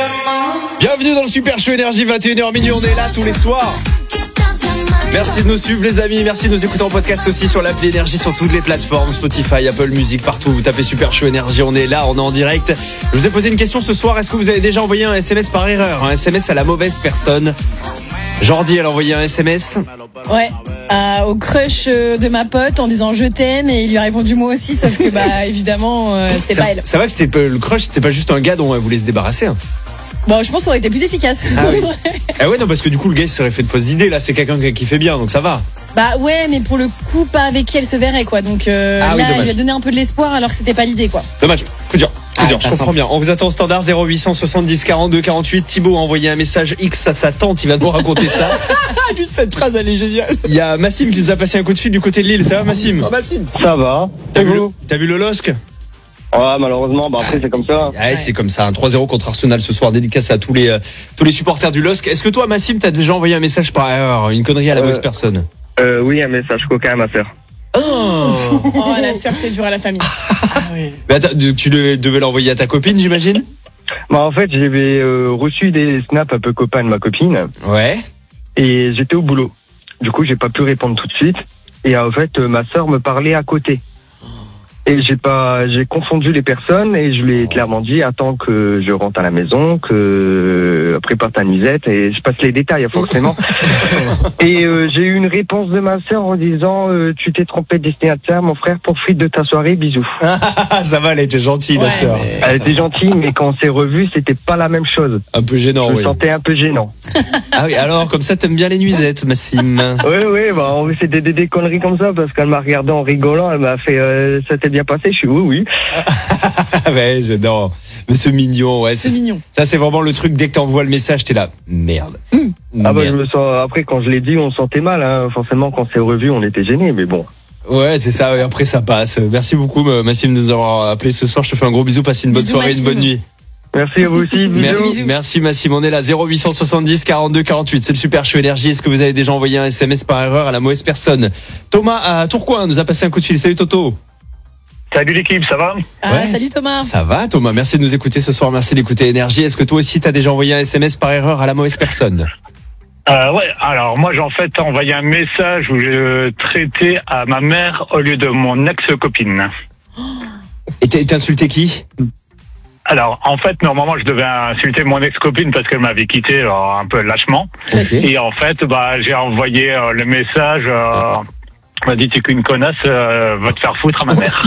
Bienvenue dans le Super Show Énergie, 21h minuit, on est là tous les soirs. Merci de nous suivre les amis, merci de nous écouter en podcast aussi sur l'appli Énergie, sur toutes les plateformes, Spotify, Apple Music, partout. Vous tapez Super Show Énergie, on est là, on est en direct. Je vous ai posé une question ce soir, est-ce que vous avez déjà envoyé un SMS par erreur? Un SMS à la mauvaise personne? Jordi, elle a envoyé un SMS. Ouais, au crush de ma pote en disant je t'aime et il lui a répondu moi aussi, sauf que évidemment c'était pas elle. Ça va que c'était le crush, c'était pas juste un gars dont elle voulait se débarrasser. Bon, je pense que ça aurait été plus efficace. Ah oui. Ah ouais, non, parce que du coup le gars il serait fait de fausses idées. Là c'est quelqu'un qui fait bien, donc ça va. Bah ouais, mais pour le coup pas avec qui elle se verrait quoi. Donc là elle lui a donné un peu de l'espoir alors que c'était pas l'idée quoi. Dommage, coup dur, je comprends bien. On vous attend au standard 0870 42 48. Thibaut a envoyé un message X à sa tante, il va nous raconter ça. Juste cette phrase elle est géniale. Il y a Massim qui nous a passé un coup de fil du côté de Lille, ça va Massim? Massim. Ça va. T'as vu le LOSC? Ouais, malheureusement, après c'est comme ça. Ouais, c'est comme ça, un 3-0 contre Arsenal ce soir, dédicace à tous les supporters du LOSC. Est-ce que toi Massim t'as déjà envoyé un message par erreur, une connerie à la mauvaise personne? Oui, un message coquin à ma sœur. Oh, la sœur c'est dur à la famille. Mais attends, tu devais l'envoyer à ta copine j'imagine? En fait j'avais reçu des snaps un peu copains de ma copine. Ouais. Et j'étais au boulot. Du coup j'ai pas pu répondre tout de suite. Et en fait ma sœur me parlait à côté. Et j'ai confondu les personnes et je lui ai clairement dit attends que je rentre à la maison, que prépare ta nuisette et je passe les détails forcément. Et j'ai eu une réponse de ma sœur en disant tu t'es trompé de destinataire mon frère, profite de ta soirée, bisous. Ça va, elle était gentille la sœur. Elle était gentille mais quand on s'est revus c'était pas la même chose. Un peu gênant, je me sentais un peu gênant. Ah oui, alors comme ça t'aimes bien les nuisettes Massim? Oui, c'était des conneries comme ça parce qu'elle m'a regardé en rigolant, elle m'a fait ça t'est bien passé, je suis oui. Ouais, non, mais c'est mignon, ouais. C'est mignon. Ça c'est vraiment le truc, dès que t'envoies le message, t'es là, merde. Je me sens, après quand je l'ai dit, on se sentait mal, hein. Forcément quand c'est revu, on était gênés, mais bon. Ouais, c'est ça, après ça passe. Merci beaucoup Massim de nous avoir appelé ce soir, je te fais un gros bisou, passe une bonne soirée, Massim. Une bonne nuit. Merci à vous aussi. Merci Massim, on est là 0870 42 48, c'est le Super Show Énergie. Est-ce que vous avez déjà envoyé un SMS par erreur à la mauvaise personne? Thomas à Tourcoing nous a passé un coup de fil, salut Toto. Salut l'équipe, ça va? Salut Thomas. Ça va Thomas, merci de nous écouter ce soir, merci d'écouter Énergie. Est-ce que toi aussi t'as déjà envoyé un SMS par erreur à la mauvaise personne? Ouais, alors moi j'ai en fait envoyé un message où j'ai traité à ma mère au lieu de mon ex-copine. Et t'as insulté qui? Alors en fait normalement je devais insulter mon ex-copine parce qu'elle m'avait quitté un peu lâchement. Okay. Et en fait j'ai envoyé le message m'a dit t'es qu'une connasse, va te faire foutre à ma mère.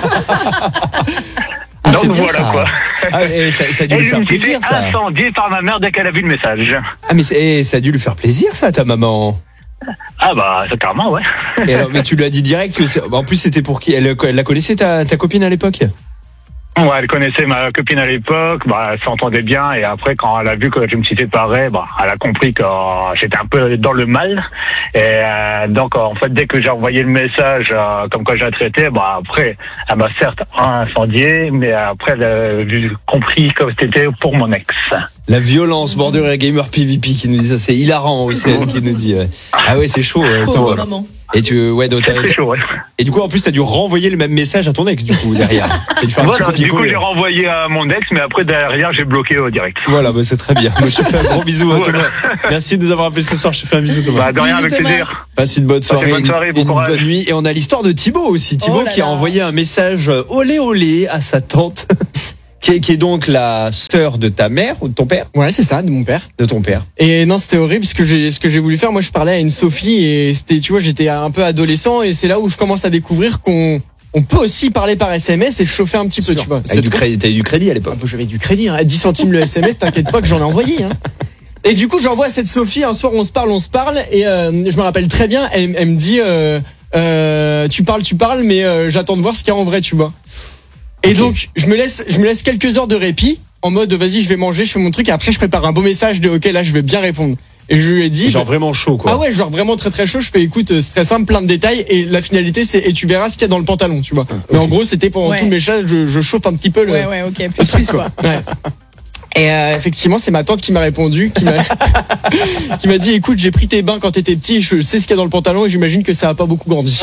Donc voilà ça. quoi. Et ça a dû lui faire plaisir ça. Incendié par ma mère dès qu'elle a vu le message. Ah mais ça a dû lui faire plaisir ça, ta maman. C'est carrément ouais. Et alors, mais tu lui as dit direct que en plus c'était pour qui? Elle la connaissait ta copine à l'époque? Ouais, elle connaissait ma copine à l'époque, elle s'entendait bien et après quand elle a vu que je me suis séparé, elle a compris que j'étais un peu dans le mal et donc en fait dès que j'ai envoyé le message comme quoi j'ai traité, après elle m'a certes incendié mais après elle a compris que c'était pour mon ex. La violence, Border Gamer PVP qui nous dit ça, c'est hilarant aussi qui nous dit. Ouais. Ah ouais, c'est chaud. Pauvre maman. Et C'est chaud, ouais. Et du coup en plus t'as dû renvoyer le même message à ton ex du coup derrière. Du coup j'ai renvoyé à mon ex mais après derrière j'ai bloqué au direct. Voilà, c'est très bien. Moi, je te fais un gros bisou Thomas. Merci de nous avoir appelé ce soir, je te fais un bisou Thomas. De rien, avec plaisir. Passe une bonne soirée, bon courage. Une bonne nuit. Et on a l'histoire de Thibaut aussi. Thibaut qui a envoyé un message olé olé à sa tante. Qui est donc la sœur de ta mère ou de ton père? Ouais, c'est ça, de mon père. De ton père. Et non, c'était horrible ce que j'ai voulu faire. Moi, je parlais à une Sophie et c'était, tu vois, j'étais un peu adolescent et c'est là où je commence à découvrir qu'on peut aussi parler par SMS et chauffer un petit peu, tu vois. Avec du crédit, t'avais du crédit à l'époque? J'avais du crédit, à 10 centimes le SMS, t'inquiète pas que j'en ai envoyé, Et du coup, j'envoie à cette Sophie, un soir on se parle et je me rappelle très bien, elle me dit tu parles mais j'attends de voir ce qu'il y a en vrai, tu vois. Et donc je me laisse quelques heures de répit en mode vas-y, je vais manger, je fais mon truc et après je prépare un beau message de OK, là je vais bien répondre. Et je lui ai dit genre vraiment chaud quoi. Ah ouais, genre vraiment très très chaud. Je fais écoute, c'est très simple, plein de détails et la finalité c'est et tu verras ce qu'il y a dans le pantalon, tu vois. Mais en gros, c'était pendant tout le message, je chauffe un petit peu le OK, plus quoi. Ouais. Et effectivement, c'est ma tante qui m'a répondu, qui m'a dit, écoute, j'ai pris tes bains quand t'étais petit, je sais ce qu'il y a dans le pantalon et j'imagine que ça a pas beaucoup grandi.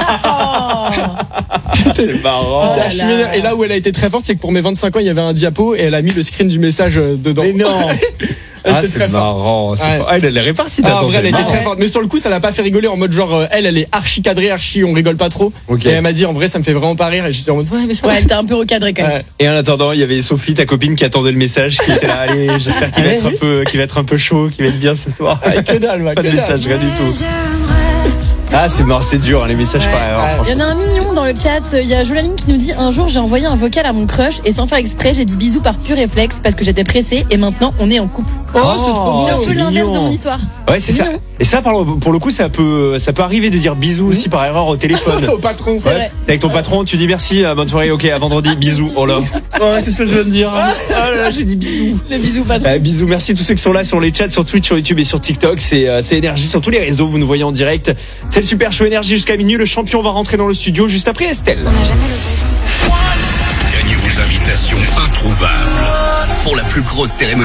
C'est marrant. Et là où elle a été très forte, c'est que pour mes 25 ans, il y avait un diapo et elle a mis le screen du message dedans. Mais non. C'était très marrant. Ouais. Elle est répartie. En vrai, elle était très forte. Mais sur le coup, ça l'a pas fait rigoler en mode genre, elle est archi cadrée, on rigole pas trop. Okay. Et elle m'a dit, en vrai, ça me fait vraiment pas rire. Et j'étais en mode, ouais, mais ça. Ouais, elle était un peu recadrée quand même. Ouais. Et en attendant, il y avait Sophie, ta copine, qui attendait le message, qui était là. Allez, j'espère qu'il va être un peu chaud, qu'il va être bien ce soir. Que dalle, Pas de message, rien du tout. Ah, c'est mort, c'est dur, hein, les messages par erreur. Il y en a un mignon dans le chat. Il y a Jolaline qui nous dit: un jour, j'ai envoyé un vocal à mon crush et sans faire exprès, j'ai dit bisous par pur réflexe parce que j'étais pressée et maintenant on est en couple. Oh, c'est trop C'est un beau. peu l'inverse de mon histoire. Ouais, c'est ça. mignon. Et ça, pour le coup, ça peut arriver de dire bisous aussi par erreur au téléphone. Au patron. C'est vrai. T'es avec ton patron, tu dis merci, bonne soirée, ok, à vendredi, bisous. Oh là. Qu'est-ce que je viens de dire? Ah là, j'ai dit bisous. Le bisou patron. Bisous, merci à tous ceux qui sont là sur les chats, sur Twitch, sur YouTube et sur TikTok. C'est Énergie sur tous les réseaux, vous nous voyez en direct. C'est le Super Show Énergie jusqu'à minuit. Le champion va rentrer dans le studio juste après Estelle. Gagnez vos invitations introuvables pour la plus grosse cérémonie